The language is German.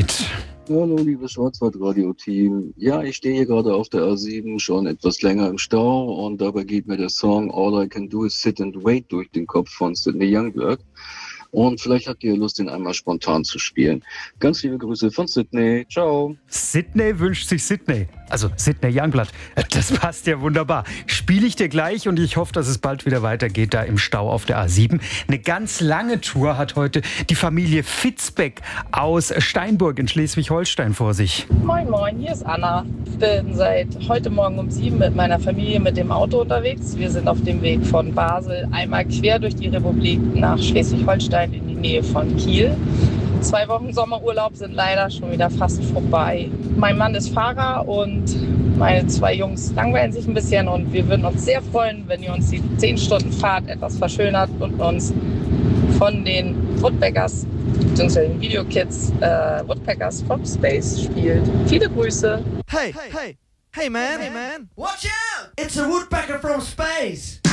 Schwarzwald-Lied. Hallo, liebes Schwarzwald-Radio-Team. Ja, ich stehe hier gerade auf der A7 schon etwas länger im Stau und dabei geht mir der Song All I Can Do Is Sit and Wait durch den Kopf von Sidney Youngblood. Und vielleicht habt ihr Lust, den einmal spontan zu spielen. Ganz liebe Grüße von Sidney. Ciao. Sidney wünscht sich Sidney. Also Sidney Youngblood. Das passt ja wunderbar. Spiele ich dir gleich und ich hoffe, dass es bald wieder weitergeht da im Stau auf der A7. Eine ganz lange Tour hat heute die Familie Fitzbeck aus Steinburg in Schleswig-Holstein vor sich. Moin moin, hier ist Anna. Ich bin seit heute Morgen um 7 mit meiner Familie mit dem Auto unterwegs. Wir sind auf dem Weg von Basel einmal quer durch die Republik nach Schleswig-Holstein in die Nähe von Kiel. 2 Wochen Sommerurlaub sind leider schon wieder fast vorbei. Mein Mann ist Fahrer und meine 2 Jungs langweilen sich ein bisschen und wir würden uns sehr freuen, wenn ihr uns die 10 Stunden Fahrt etwas verschönert und uns von den Woodpeckers bzw. den Videokids Woodpeckers from Space spielt. Viele Grüße. Hey man, watch out! It's a woodpecker from space.